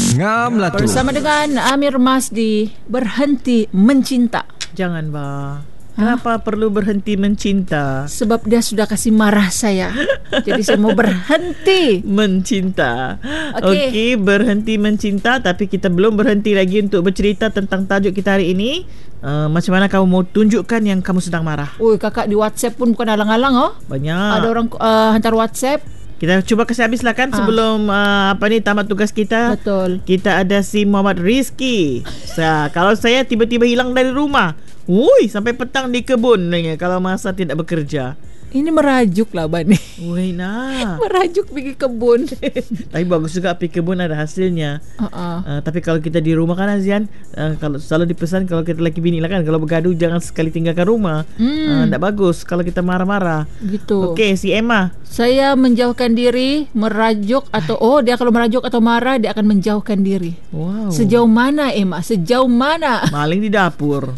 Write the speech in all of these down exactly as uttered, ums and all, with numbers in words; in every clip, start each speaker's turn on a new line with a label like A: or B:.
A: Ngam lah tu.
B: Bersama dengan Amir Masdi, berhenti mencinta.
C: Jangan, bah. Kenapa ha? perlu berhenti mencinta?
B: Sebab dia sudah kasih marah saya. Jadi saya mau berhenti
C: mencinta.
B: Okey,
C: okay, berhenti mencinta. Tapi kita belum berhenti lagi untuk bercerita tentang tajuk kita hari ini. uh, Macam mana kamu mau tunjukkan yang kamu sedang marah?
B: Oi, kakak di WhatsApp pun bukan alang-alang oh.
C: Banyak.
B: Ada orang uh, hantar WhatsApp.
C: Kita cuba kasih habis lah kan ah. sebelum uh, apa ni tamat tugas kita.
B: Betul.
C: Kita ada si Muhammad Rizki. Sa, kalau saya tiba-tiba hilang dari rumah, woi, sampai petang di kebun kalau masa tidak bekerja.
B: Ini merajuk lah Bani.
C: Woi nah.
B: Merajuk pergi kebun.
C: Tapi bagus juga pergi kebun, ada hasilnya. Uh-uh. Uh, tapi kalau kita di rumah kan Azian, uh, kalau selalu dipesan kalau kita laki bini lah kan, kalau bergaduh jangan sekali tinggalkan rumah. Hmm. uh, Tak bagus kalau kita marah-marah.
B: Gitu.
C: Okey, si Emma.
B: Saya menjauhkan diri, merajuk atau oh dia kalau merajuk atau marah dia akan menjauhkan diri.
C: Wow.
B: Sejauh mana Emma? Sejauh mana?
C: Maling di dapur.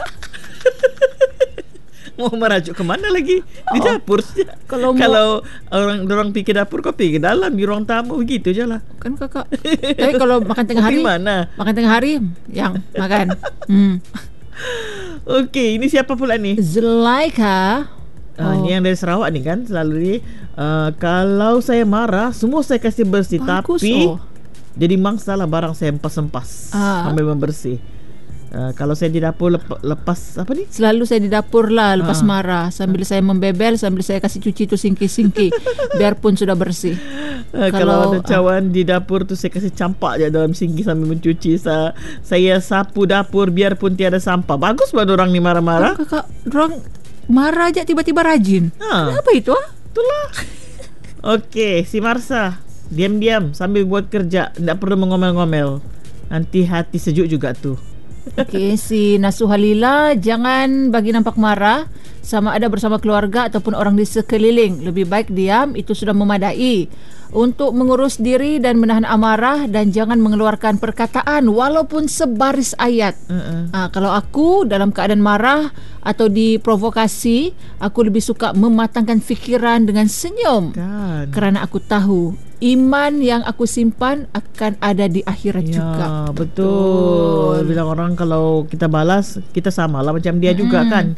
C: Mau merajuk kemana lagi? Di oh, dapur saja. Kalau kalau orang orang pergi ke dapur, kau pergi ke dalam di ruang tamu, begitu je lah.
B: Kan kakak. Tapi kalau makan tengah hari,
C: mana?
B: Makan tengah hari yang makan. Hmm.
C: Okey, ini siapa pula ni?
B: Zulaika.
C: Uh, oh. Ni yang dari Sarawak ni kan, selalu ni uh, kalau saya marah semua saya kasih bersih. Bagus, tapi oh. jadi mangsa lah barang saya empas-empas ah. sambil membersih. Uh, kalau saya di dapur lep, lepas apa ni?
B: Selalu saya di dapur lah lepas ha. marah, sambil saya membebel, sambil saya kasih cuci tu singki-singki biarpun sudah bersih.
C: Uh, kalau, kalau ada cawan uh, di dapur tu saya kasih campak je dalam singki sambil mencuci. Sa, saya sapu dapur biarpun tiada sampah. Bagus buat orang ni marah-marah.
B: Oh, kakak, orang marah aja tiba-tiba rajin. Ha. Kenapa itu ah?
C: Itulah. Okey, si Marsa diam-diam sambil buat kerja, tak perlu mengomel-ngomel. Nanti hati sejuk juga tu.
B: Okey, si Nasuhalila, jangan bagi nampak marah sama ada bersama keluarga ataupun orang di sekeliling. Lebih baik diam, itu sudah memadai untuk mengurus diri dan menahan amarah, dan jangan mengeluarkan perkataan walaupun sebaris ayat. Uh-uh. Ha, kalau aku dalam keadaan marah atau diprovokasi, aku lebih suka mematangkan fikiran dengan senyum. Kan. Kerana aku tahu iman yang aku simpan akan ada di akhirat ya, juga.
C: Betul. Betul. Bilang orang kalau kita balas, kita sama lah macam dia hmm. juga kan.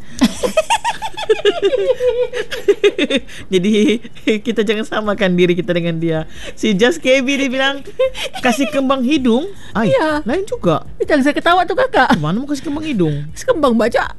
C: Jadi kita jangan samakan diri kita dengan dia. Si Just K B dia bilang kasih kembang hidung. Ay, ya. Lain juga.
B: Jangan saya ketawa tu kakak.
C: Mana mau kasih kembang hidung?
B: Kembang baca.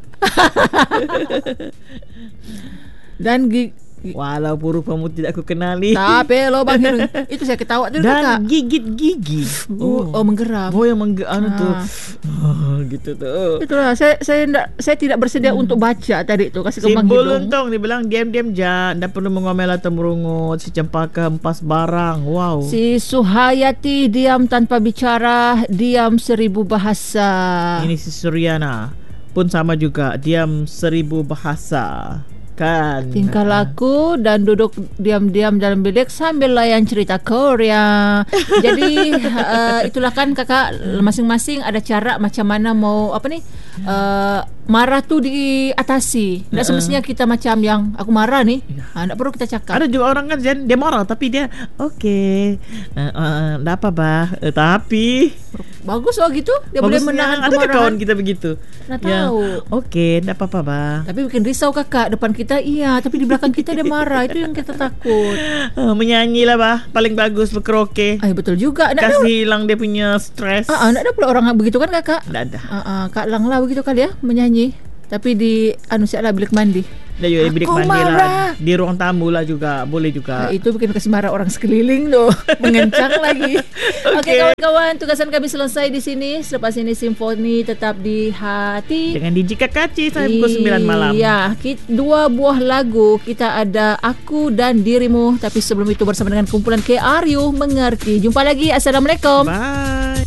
B: Dan gig
C: walaupun rupamu tidak aku kenali,
B: tapi lo Bang Hirun, itu saya ketawa tu
C: dan
B: kakak.
C: Gigit gigi.
B: Oh, oh, oh menggeram.
C: Oh yang menggeram ha. tu. Oh, gitu tu.
B: Itulah saya saya tidak saya tidak bersedia hmm. untuk baca tadi tu kasih kembang
C: hidung. Si
B: Buluntong
C: dia bilang diam-diam je, tak perlu mengomel atau merungut. Si Cempaka hempas barang. Wow.
B: Si Suhayati diam tanpa bicara, diam seribu bahasa.
C: Ini si Suryana pun sama juga, diam seribu bahasa. Kan.
B: Tingkah laku dan duduk diam-diam dalam bilik sambil layan cerita Korea. Jadi uh, itulah kan kakak, masing-masing ada cara macam mana mau apa ni uh, marah tu diatasi. Tak uh-uh. semestinya kita macam yang aku marah ni, ha, tak perlu kita cakap.
C: Ada juga orang kan dia marah tapi dia okey, uh, uh, tak apa bah, uh, tapi
B: bagus oh gitu. Dia
C: bagus,
B: boleh menahan
C: ya,
B: kemarahan.
C: Ada kawan kita begitu.
B: Nak tahu.
C: Ya, okey, tak apa-apa bah.
B: Tapi bikin risau kakak, depan kita iya, tapi di belakang kita dia marah. Itu yang kita takut.
C: Uh, menyanyilah bah, paling bagus berkaraoke.
B: Ay, betul juga. Nak
C: kasih
B: ada,
C: hilang dia punya stres.
B: Ah, uh, nak ada pula orang begitu kan kakak?
C: Tak ada.
B: Ah, uh, Kak Lang lah begitu kali ya menyanyi. Tapi di anu siap lah bilik mandi.
C: Dah juga bilik mandi lah. Di ruang tamu lah juga. Boleh juga.
B: Nah, itu bikin kasih marah orang sekeliling loh. Mengencang lagi. Okey okay, kawan-kawan, tugasan kami selesai di sini. Selepas ini simfoni tetap di hati.
C: Dengan D J Kakaci sampai pukul sembilan malam.
B: Ya, dua buah lagu. Kita ada Aku dan Dirimu. Tapi sebelum itu bersama dengan kumpulan K R U Mengerti. Jumpa lagi. Assalamualaikum.
C: Bye.